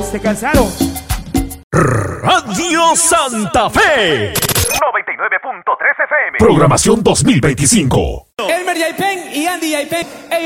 Se cansaron. Radio Santa Fe 99.3 FM. Programación 2025. Elmer Yaipen y Andy Yaipen. Ellos